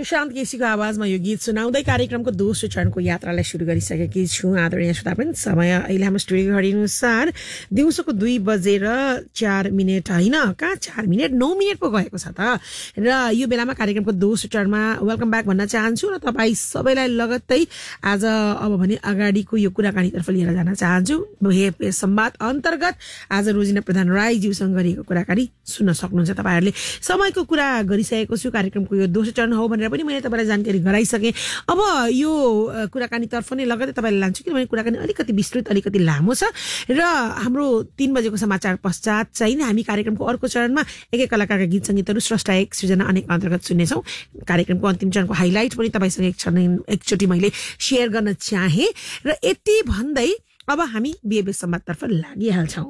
सुशान्त केसीको आवाजमा यो गीत सुनाउँदै कार्यक्रमको दोस्रो चरणको यात्रालाई सुरु गरिसकेकी छु। आदरणीय श्रोतावृन्द, समय अहिले हाम्रो स्टुडियो घडी अनुसार दिउँसोको 2:04 होइन, कहाँ 4 मिनट 9 मिनट पो गएको छ त। र यो बेलामा कार्यक्रमको दोस्रो चरणमा वेलकम ब्याक भन्न चाहन्छु र तपाईँ सबैलाई लगत्तै आज अब भने अगाडिको यो कुराकानीतर्फ लिएर जान चाहन्छु। भेष संवाद अन्तर्गत आज रोजिना प्रधान राईज्यूसँग गरेको कुराकानी सुन्न सक्नुहुन्छ। तपाईँहरूले समयको कुरा गरिसकेको छु। कार्यक्रमको यो दोस्रो चरण हो भनेर पनि मैले तपाईँलाई जानकारी गराइसकेँ। अब यो कुराकानीतर्फ नै लगतै तपाईँलाई लान्छु, किनभने कुराकानी अलिकति विस्तृत, अलिकति लामो छ र हाम्रो 3 बजेको समाचार पश्चात चाहिँ हामी कार्यक्रमको अर्को चरणमा एक एक कलाकारका गीत सङ्गीतहरू स्रष्टा एक सृजना अनेक अन्तर्गत सुन्नेछौँ। कार्यक्रमको अन्तिम चरणको हाइलाइट पनि तपाईँसँग एकचोटि मैले सेयर गर्न चाहेँ र यति भन्दै अब हामी बेबे संवादतर्फ लागिहाल्छौँ।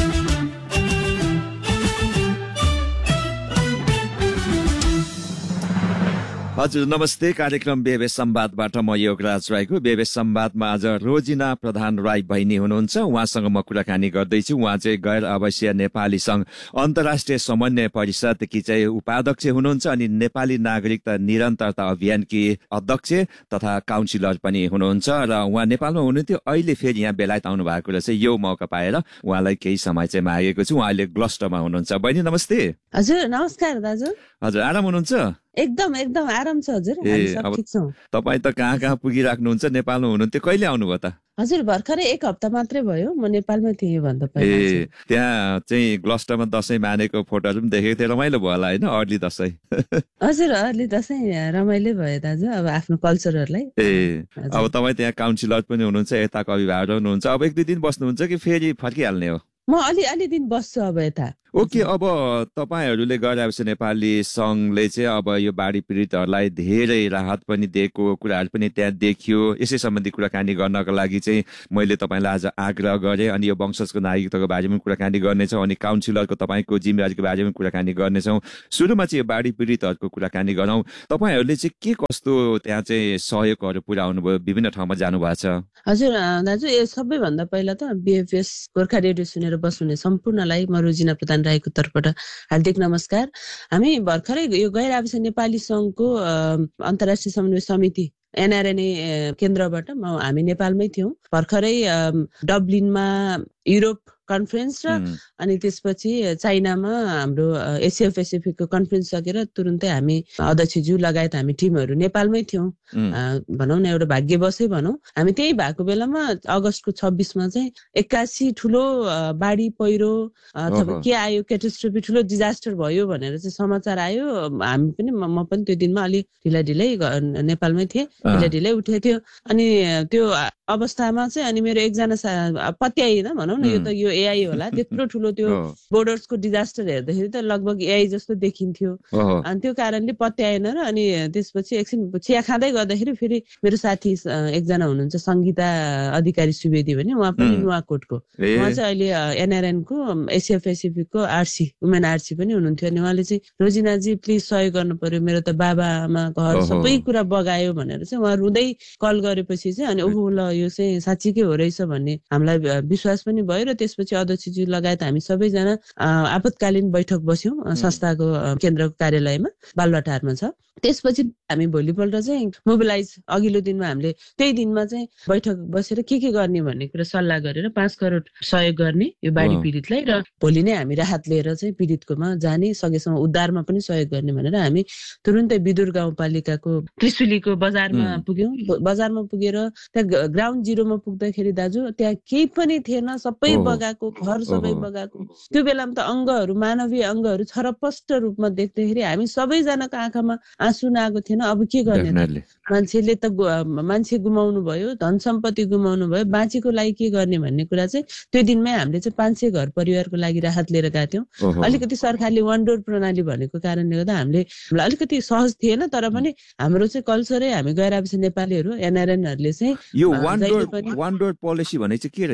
हजुर नमस्ते। कार्यक्रम बेबे संवादबाट म योगराज राईको। बेबे संवादमा आज रोजिना प्रधान राई बहिनी हुनुहुन्छ। उहाँसँग म कुराकानी गर्दैछु। उहाँ चाहिँ गैर आवासीय नेपाली संघ अन्तर्राष्ट्रिय समन्वय परिषदकी चाहिँ उपाध्यक्ष हुनुहुन्छ अनि नेपाली नागरिकता निरन्तरता अभियानकी अध्यक्ष तथा काउन्सिलर पनि हुनुहुन्छ र उहाँ नेपालमा हुनुहुन्थ्यो। अहिले फेरि यहाँ बेलायत आउनु भएको रहेछ। यो मौका पाएर उहाँलाई केही समय चाहिँ मागेको छु। उहाँ अहिले ग्लस्टरमा हुनुहुन्छ। बहिनी नमस्ते। हजुर नमस्कार दाजु। हजुर आराम हुनुहुन्छ? एकदम एकदम आराम छ हजुर, हामी सब ठिक छौं। तपाईँ त कहाँ कहाँ पुगिराख्नुहुन्छ? नेपालमा हुनुहुन्थ्यो, कहिले आउनुभयो त? हजुर भर्खरै 1 हप्ता मात्रै भयो, म नेपालमा थिएँ भन्दा पहिला। त्यहाँ चाहिँ ग्लस्टरमा दशैं मानेको फोटोहरू पनि देखेको थिएँ। रमाइलो भयो होला होइन अर्ली दशैं? हजुर अर्ली दशैं रमाइलो भयो दाजु, अब आफ्नो कल्चरहरूलाई। अब तपाईँ त्यहाँ काउन्सिलर पनि हुनुहुन्छ, यताको अभिभावक हुनुहुन्छ। अब 1-2 दिन बस्नुहुन्छ कि फेरि फर्किहाल्ने हो? म अलि दिन बस्छु अब यता। ओके। अब तपाईहरूले गराएपछि नेपाली संघले चाहिँ अब यो बाढी पीडितहरूलाई धेरै राहत पनि दिएको कुराहरू पनि त्यहाँ देखियो। यसै सम्बन्धी कुराकानी गर्नको लागि चाहिँ मैले तपाईँलाई आज आग्रह गरेँ। अनि यो वंशजको नागरिकताको बारेमा कुराकानी गर्नेछौँ अनि काउन्सिलरको तपाईँको जिम्मेवारीको बारेमा कुराकानी गर्नेछौँ। सुरुमा चाहिँ यो बाढी पीडितहरूको कुराकानी गरौँ। तपाईँहरूले चाहिँ के कस्तो त्यहाँ चाहिँ सहयोगहरू पुर्याउनु भयो? विभिन्न ठाउँमा जानुभएको छ? हजुर दाजु, यो सबैभन्दा पहिला त बिएफएस गोर्खा रेडियो सुनेर बस्नुहुने सम्पूर्णलाई म रोजिना प्रधान राईको तर्फबाट हार्दिक नमस्कार। हामी भर्खरै यो गैर आवासीय नेपाली संघको अन्तर्राष्ट्रिय समन्वय समिति एनआरएनए केन्द्रबाट हामी नेपालमै थियौँ। भर्खरै डब्लिनमा युरोप कन्फरेन्स र अनि त्यसपछि चाइनामा हाम्रो एसिया पेसिफिकको कन्फरेन्स सकेर तुरुन्तै हामी अध्यक्षज्यू लगायत हामी टिमहरू नेपालमै थियौँ। भनौँ न एउटा भाग्यवशै भनौँ। हामी त्यही भएको बेलामा अगस्तको 26मा चाहिँ 81 ठुलो बाढी पहिरो अथवा के आयो, क्याटास्ट्रोफी ठुलो डिजास्टर भयो भनेर चाहिँ समाचार आयो। हामी पनि म पनि त्यो दिनमा अलिक ढिलै नेपालमै थिएँ, ढिलै उठेको थियो। अनि त्यो अवस्थामा चाहिँ अनि मेरो एकजना पत्याइन भनौँ न, यो त यो एआई होला, त्यत्रो ठुलो त्यो बोर्डर्सको डिजास्टर हेर्दाखेरि त लगभग एआई जस्तो देखिन्थ्यो। अनि त्यो कारणले पत्याएन र अनि त्यसपछि एकछिन चिया खाँदै गर्दाखेरि फेरि मेरो साथी एकजना हुनुहुन्छ सङ्गीता अधिकारी सुवेदी भने, उहाँ पनि नुवाकोटको, उहाँ चाहिँ अहिले एनआरएनको एसिया पेसिफिकको आरसी वुमेन आरसी पनि हुनुहुन्थ्यो। अनि उहाँले चाहिँ रोजिनाजी प्लिज सहयोग गर्नु पर्यो, मेरो त बाबा आमा घर सबै कुरा बगायो भनेर चाहिँ उहाँ रुँदै कल गरेपछि चाहिँ अनि ओहो ल यो चाहिँ साँच्चीकै हो रहेछ भन्ने हामीलाई विश्वास पनि भयो। र त्यसपछि अध्यक्षज्यू लगायत हामी सबैजना आपतकालीन बैठक बस्यौँ संस्थाको केन्द्रको कार्यालयमा, बालुवाटारमा छ। त्यसपछि हामी भोलिपल्ट चाहिँ मोबिलाइज, अघिल्लो दिनमा हामीले त्यही दिनमा चाहिँ बैठक बसेर के गर्ने भन्ने कुरा सल्लाह गरेर 5 करोड सहयोग गर्ने यो बाढी पीडितलाई, र भोलि नै हामी राहत लिएर चाहिँ पीडितकोमा जाने, सकेसम्म उद्धारमा पनि सहयोग गर्ने भनेर हामी तुरुन्तै विदुर गाउँपालिकाको त्रिशुलीको बजारमा पुग्यौँ। बजारमा पुगेर त्यहाँ ग्राउन्ड जिरोमा पुग्दाखेरि दाजु त्यहाँ केही पनि थिएन, सबै बगाएको, घर सबै बगाएको। त्यो बेलामा त अङ्गहरू, मानवीय अङ्गहरू छरपष्ट रूपमा देख्दाखेरि हामी सबैजनाको आँखामा आँसु नआएको थिएन। अब के गर्ने? मान्छेले त मान्छे गुमाउनु भयो, धन सम्पत्ति गुमाउनु भयो, बाँचेको लागि के गर्ने भन्ने कुरा चाहिँ त्यो दिनमै हामीले चाहिँ 500 घर परिवारको लागि राहत लिएर गएको थियौँ। अलिकति सरकारले वान डोर प्रणाली भनेको कारणले गर्दा हामीलाई अलिकति सहज थिएन, तर पनि हाम्रो चाहिँ कल्चरै हामी गैर आवासीय नेपालीहरू एनआरएनहरूले चाहिँ यो वान डोर पोलिसी भने चाहिँ के रहेछ?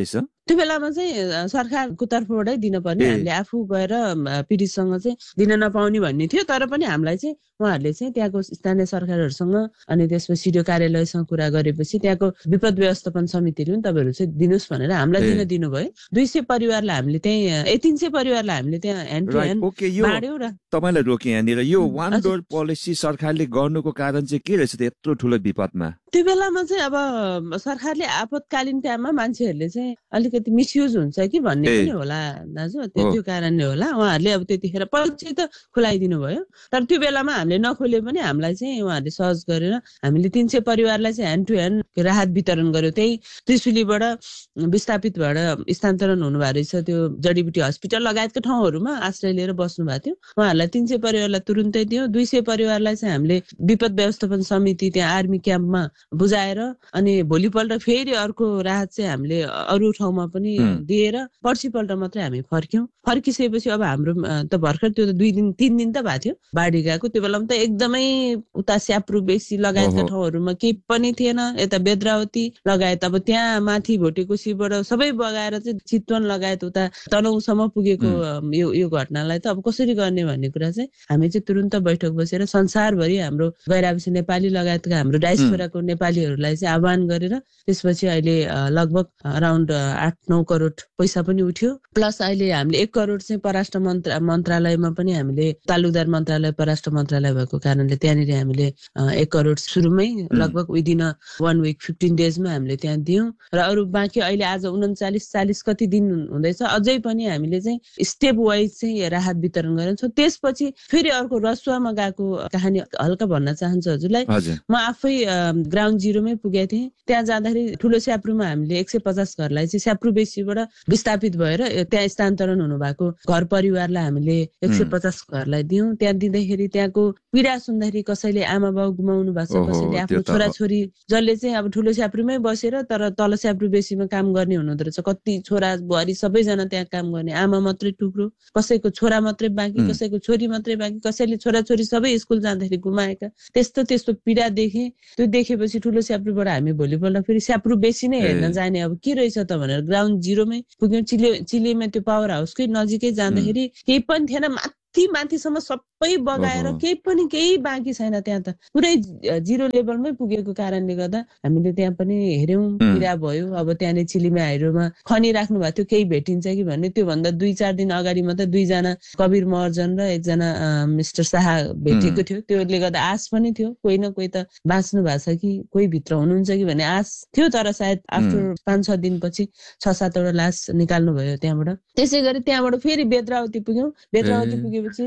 त्यो बेलामा चाहिँ सरकारको तर्फबाटै दिनुपर्ने, हामीले आफू गएर पीडितसँग चाहिँ दिन नपाउने भन्ने थियो। तर पनि हामीलाई चाहिँ उहाँहरूले चाहिँ त्यहाँको स्थानीय सरकारहरूसँग अनि त्यसपछि सिडिओ कार्यालयसँग कुरा गरेपछि त्यहाँको विपद व्यवस्थापन समितिले पनि तपाईँहरू चाहिँ दिनुहोस् भनेर हामीलाई दिनुभयो। 200 परिवारलाई हामीले त्यही 300 परिवारलाई हामीले त्यहाँ ह्यान्ड टु ह्यान्ड बाँड्यौँ। र तपाईँलाई रोके यहाँनिर यो वान डोर पोलिसी सरकारले गर्नुको कारण चाहिँ के रहेछ त्यत्रो ठुलो विपदमा? त्यो बेलामा चाहिँ अब सरकारले आपतकालीन टाइममा मान्छेहरूले चाहिँ अलिकति मिसयुज हुन्छ कि भन्ने पनि होला दाजु, त्यो कारणले होला उहाँहरूले अब त्यतिखेर पछि त खुलाइदिनु भयो। तर त्यो बेलामा हामीले नखोले पनि हामीलाई चाहिँ उहाँहरूले सहज गरेर हामीले 300 परिवारलाई चाहिँ ह्यान्ड टु ह्यान्ड राहत वितरण गर्यो। त्यही त्रिशुलीबाट विस्थापितबाट स्थानान्तरण हुनुभएको रहेछ त्यो जडीबुटी हस्पिटल लगायतका ठाउँहरूमा आश्रय लिएर बस्नु भएको थियो। उहाँहरूलाई 300 परिवारलाई तुरुन्तै दियो। 200 परिवारलाई चाहिँ हामीले विपद व्यवस्थापन समिति त्यहाँ आर्मी क्याम्पमा बुझाएर अनि भोलिपल्ट फेरि अर्को राहत चाहिँ हामीले अरू ठाउँमा पनि दिएर पर्सिपल्ट मात्रै हामी फर्क्यौँ। फर्किसकेपछि अब हाम्रो त भर्खर त्यो त 2 दिन 3 दिन त भएको थियो बाढी गएको। त्यो बेलामा त एकदमै उता स्याप्रु बेसी लगायतका ठाउँहरूमा केही पनि थिएन। यता बेद्रावती लगायत अब त्यहाँ माथि भोटेकोसीबाट सबै बगाएर चाहिँ चितवन लगायत उता तनहुँसम्म पुगेको यो घटनालाई त अब कसरी गर्ने भन्ने कुरा चाहिँ हामी चाहिँ तुरुन्त बैठक बसेर संसारभरि हाम्रो गैर-आवासीय नेपाली लगायतका हाम्रो डायस्पोराको नेपालीहरूलाई चाहिँ आह्वान गरेर त्यसपछि अहिले लगभग अराउन्ड 8-9 करोड पैसा पनि उठ्यो। प्लस अहिले हामीले 1 करोड चाहिँ परराष्ट्र मन्त्रालयमा पनि हामीले तालुकदार मन्त्रालय परराष्ट्र मन्त्रालय भएको कारणले त्यहाँनिर हामीले 1 करोड सुरुमै लगभग विदिन 1 विक 15 डेजमा हामीले त्यहाँ दियौँ। र अरू बाँकी अहिले आज 39-40 कति दिन हुँदैछ अझै पनि हामीले चाहिँ स्टेप वाइज चाहिँ राहत वितरण गरेका छौँ। त्यसपछि फेरि अर्को रसुवामा गएको कहानी हल्का भन्न चाहन्छु हजुरलाई। म आफै ग्राउन्ड जिरोमै पुगेको थिएँ। त्यहाँ जाँदाखेरि ठुलो स्याप्रुमा हामीले 150 घरलाई चाहिँ स्याप्रु बेसीबाट विस्थापित भएर त्यहाँ स्थानान्तरण हुनुभएको घर परिवारलाई हामीले 150 घरलाई दियौँ। त्यहाँ दिँदाखेरि त्यहाँको पीडा सुन्दाखेरि कसैले आमा बाउ गुमाउनु भएको छ, कसैले आफ्नो छोराछोरी जसले चाहिँ अब ठुलो स्याप्रुमै बसेर तर तल स्याप्रु बेसीमा काम गर्ने हुनुहुँदो रहेछ। कति छोरा बुहारी सबैजना त्यहाँ काम गर्ने, आमा मात्रै टुक्रो, कसैको छोरा मात्रै बाँकी, कसैको छोरी मात्रै बाँकी, कसैले छोराछोरी सबै स्कुल जाँदाखेरि गुमाएका। त्यस्तो पीडा देखेँ। त्यो देखेपछि ठुलो स्याप्रुबाट हामी भोलिपल्ट फेरि स्याप्रु बेसी नै हेर्न जाने अब के रहेछ त भनेर ग्राउन्ड जिरोमै पुग्यौँ। चिलेमा त्यो पावर हाउसकै नजिकै जाँदाखेरि केही पनि थिएन। माथिसम्म सबै बगाएर केही बाँकी छैन। त्यहाँ त पुरै जिरो लेभलमै पुगेको कारणले गर्दा हामीले त्यहाँ पनि हेऱ्यौँ, पीडा भयो। अब त्यहाँनिर चिलिमे हाइड्रोमा खनी राख्नु भएको थियो, केही भेटिन्छ कि भन्ने। त्योभन्दा 2-4 दिन अगाडि मात्रै 2 जना कबिर महर्जन र 1 जना मिस्टर शाह भेटेको थियो। त्यसले गर्दा आश पनि थियो कोही न कोही त बाँच्नु भएको छ कि कोही भित्र हुनुहुन्छ कि भन्ने आश थियो। तर सायद आफ्टर 5-6 दिनपछि 6-7 वटा लास निकाल्नु भयो त्यहाँबाट। त्यसै गरी त्यहाँबाट फेरि बेद्रावती पुग्यौँ। बेद्रावती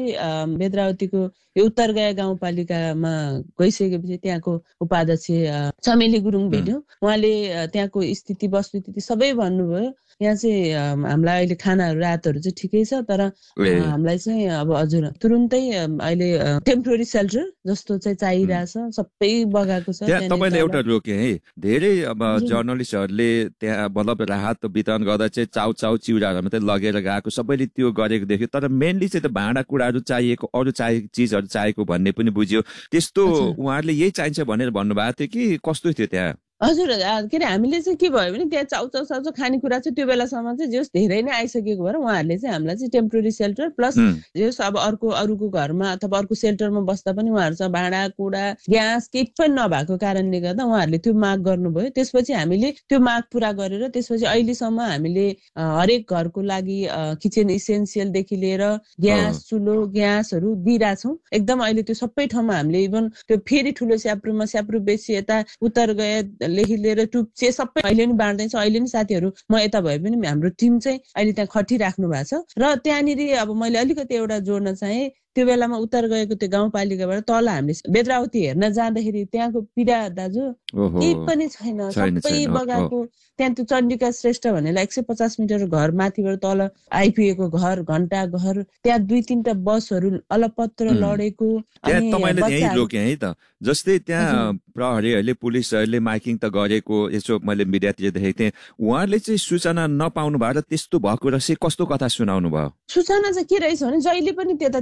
बेद्रावतीको यो उत्तर गया गाउँपालिकामा गइसकेपछि त्यहाँको उपाध्यक्ष चमेली गुरुङ भेट्यौँ। उहाँले त्यहाँको स्थिति वस्तुस्थिति सबै भन्नुभयो। यहाँ चाहिँ हामीलाई अहिले खानाहरू रातहरू चाहिँ ठिकै छ, तर हामीलाई चाहिँ अब हजुर तुरुन्तै अहिले टेम्पोररी सेल्टर जस्तो चाहिँ चाहिरहेछ, सबै बगाएको छ। त्यहाँ तपाईँले एउटा रोके है, धेरै अब जर्नलिस्टहरूले त्यहाँ मतलब राहत वितरण गर्दा चाहिँ चाउ चिउराहरू मात्रै लगेर गएको, सबैले त्यो गरेको देख्यो। तर मेनली चाहिँ त भाँडा कुडाहरू चाहिएको, अरू चाहिएको चिजहरू चाहिएको भन्ने पनि बुझ्यो। त्यस्तो उहाँहरूले यही चाहिन्छ भनेर भन्नुभएको थियो कि कस्तो थियो त्यहाँ? हजुर के अरे हामीले चाहिँ के भयो भने त्यहाँ चाउचाउ खानेकुरा चाहिँ त्यो बेलासम्म चाहिँ जस धेरै नै आइसकेको भएर उहाँहरूले चाहिँ हामीलाई चाहिँ टेम्पोररी सेल्टर प्लस जस अब अरूको घरमा अथवा अर्को सेल्टरमा बस्दा पनि उहाँहरूसँग भाँडा कुडा ग्यास केही पनि नभएको कारणले गर्दा उहाँहरूले त्यो माग गर्नुभयो। त्यसपछि हामीले त्यो माग पुरा गरेर त्यसपछि अहिलेसम्म हामीले हरेक घरको लागि किचन इसेन्सियलदेखि लिएर ग्यास चुलो ग्यासहरू दिइरहेछौँ एकदम। अहिले त्यो सबै ठाउँमा हामीले इभन त्यो फेरि ठुलो स्याप्रु बेसी यता उत्तर गए लेखी लिएर टुप्चे सबै अहिले नि बाँड्दैछ। अहिले नि साथीहरू म यता भए पनि हाम्रो टिम चाहिँ अहिले त्यहाँ खटिराख्नु भएको छ। र त्यहाँनिर अब मैले अलिकति एउटा जोड्न चाहेँ, त्यो बेलामा उत्तर गएको त्यो गाउँपालिकाबाट तल हामीले बेद्रावती हेर्न जाँदाखेरि त्यहाँको पीडा दाजु केही पनि छैन, सबै बगाएको। त्यहाँ त्यो चण्डिका श्रेष्ठ भनेर 150 मिटर घर माथिबाट तल आइपुगेको घर, घण्टा घर, त्यहाँ 2-3टा बसहरू अलपत्र लडेको। तपाईँले यही रोके है त, जस्तै त्यहाँ प्रहरीहरूले पुलिसहरूले माइकिङ त गरेको, यसो मैले मिडियातिर देखेको थिएँ। उहाँहरूले चाहिँ सूचना नपाउनु भयो र त्यस्तो भएको र चाहिँ कस्तो कथा सुनाउनु भयो? सूचना चाहिँ के रहेछ भने जहिले पनि त्यतातिर चाहिँ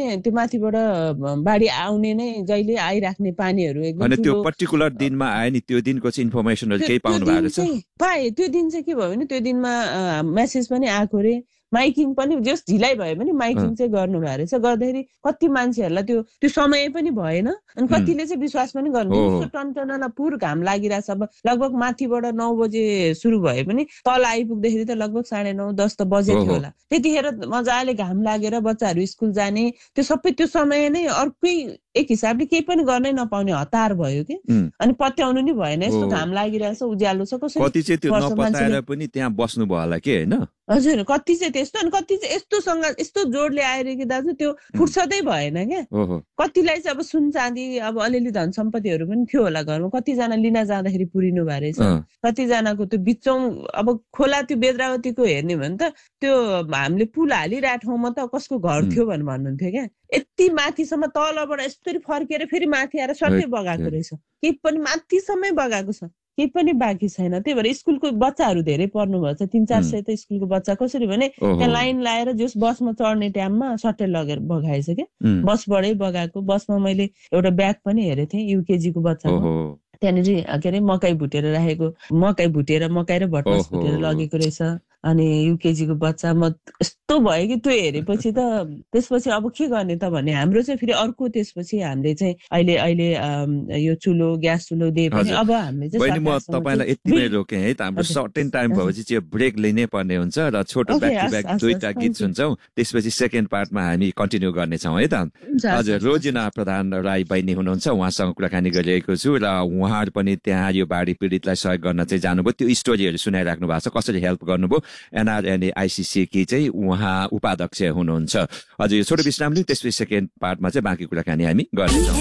त्यो माथिबाट बाढी आउने नै जहिले आइराख्ने पानीहरू एकदम त्यो पर्टिकुलर दिनमा आयो नि त्यो दिनको चाहिँ इन्फर्मेसनहरु केही पाउनु भएको छ पाए त्यो दिन चाहिँ के भयो भने त्यो दिनमा मेसेज पनि आएको रे माइकिङ पनि जस ढिलाइ भयो भने माइकिङ चाहिँ गर्नुभएको रहेछ गर्दाखेरि कति मान्छेहरूलाई त्यो समय पनि भएन अनि कतिले चाहिँ विश्वास पनि गर्नु टनटनला पुर घाम लागिरहेछ अब लगभग माथिबाट 9 बजे सुरु भए पनि तल आइपुग्दाखेरि त लगभग 9:30 10 त बजेको होला त्यतिखेर मजाले घाम लागेर बच्चाहरू स्कुल जाने त्यो सबै त्यो समय नै अर्कै एक हिसाबले केही पनि गर्नै नपाउने हतार भयो कि अनि पत्याउनु नि भएन यस्तो घाम लागिरहेछ उज्यालो छ कसरी कति चाहिँ त्यो नपताएर पनि त्यहाँ बस्नु भयो होला के हैन हजुर कति चाहिँ त्यस्तो अनि कति चाहिँ यस्तो जोडले आएर कि दाजु त्यो फुर्सदै भएन क्या कतिलाई चाहिँ अब सुन चाँदी अब अलिअलि धन सम्पत्तिहरू पनि थियो होला घरमा कतिजना लिन जाँदाखेरि पुरिनु भएको रहेछ कतिजनाको त्यो बिचौँ अब खोला त्यो बेद्रावतीको हेर्ने भने त त्यो हामीले पुल हालिरहेको ठाउँमा त कसको घर थियो भनेर भन्नुहुन्थ्यो क्या यति माथिसम्म तलबाट यसरी फर्केर फेरि माथि आएर सट्टै बगाएको रहेछ केही पनि माथिसम्मै बगाएको छ केही पनि बाँकी छैन त्यही भएर स्कुलको बच्चाहरू धेरै पढ्नु भएको छ 300-400 त स्कुलको बच्चा कसरी भने त्यहाँ लाइन लाएर जस बसमा चढ्ने टाइममा सट्टै लगेर बगाएछ क्या बसबाटै बगाएको बसमा मैले एउटा ब्याग पनि हेरेको थिएँ युकेजीको बच्चाको त्यहाँनिर के अरे मकै भुटेर राखेको मकै र भटमास भुटेर लगेको रहेछ अनि युकेजीको बच्चा म यस्तो भयो कि त्यो हेरेपछि त त्यसपछि अब के गर्ने त भन्ने हाम्रो चाहिँ फेरि अर्को त्यसपछि हामीले चाहिँ अहिले यो चुलो ग्यास चुलो दिए पनि अब हामीले चाहिँ म तपाईलाई यति नै रोके है त हाम्रो सर्टेन टाइम भएपछि चाहिँ ब्रेक लिनै पर्ने हुन्छ र छोटो ब्याक टु ब्याक दुईटा गीत सुन्छौँ त्यसपछि सेकेन्ड पार्टमा हामी कन्टिन्यू गर्नेछौँ है त हजुर रोजिना प्रधान राई बहिनी हुनुहुन्छ उहाँसँग कुराकानी गरिरहेको छु र उहाँहरू पनि त्यहाँ यो बाढी पीडितलाई सहयोग गर्न चाहिँ जानुभयो त्यो स्टोरीहरू सुनाइराख्नु भएको छ कसरी हेल्प गर्नुभयो एनआरएनए आइसिसी की चाहिँ उहाँ उपाध्यक्ष हुनुहुन्छ हजुर यो छोटो विश्राम लिउँ त्यसपछि सेकेन्ड पार्टमा चाहिँ बाँकी कुराकानी हामी गर्नेछौँ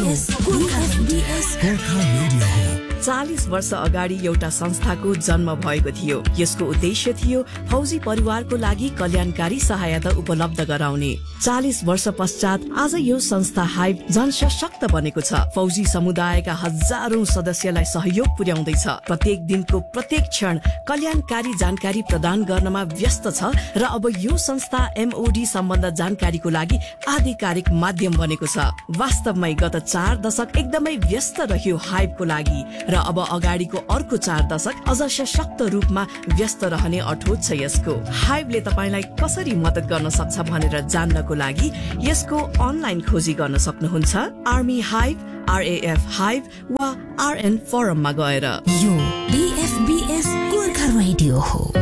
40 वर्ष अगाडि एउटा संस्थाको जन्म भएको थियो यसको उद्देश्य थियो फौजी परिवारको लागि कल्याणकारी सहायता उपलब्ध गराउने 40 वर्ष पश्चात आज यो संस्था हाइभ झन सशक्त बनेको छ फौजी समुदायका हजारौं सदस्यलाई सहयोग पुर्याउँदैछ प्रत्येक दिनको प्रत्येक क्षण कल्याणकारी जानकारी प्रदान गर्नमा व्यस्त छ र अब यो संस्था एमओडी सम्बन्ध जानकारीको लागि आधिकारिक माध्यम बनेको छ वास्तवमै गत 4 दशक एकदमै व्यस्त रह्यो हाइभको लागि र अब अगाडिको अर्को 4 दशक अझ सशक्त रूपमा व्यस्त रहने अठोट छ यसको हाइभले तपाईलाई कसरी मद्दत गर्न सक्छ भनेर जान्नको लागि यसको अनलाइन खोजी गर्न सक्नुहुन्छ आर्मी हाइभ RAF हाइभ वा RN फोरममा गएर यो BFBS गोर्खा रेडियो हो